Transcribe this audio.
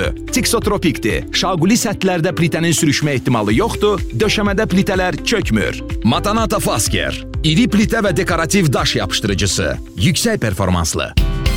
düzdür, Tixotropikdir. Şaquli səthlərdə plitənin sürüşmə ehtimalı yoxdur, döşəmədə plitələr çökmür. Matanata Fasker. İri plitə və dekorativ daş yapışdırıcısı. Yüksək performanslı.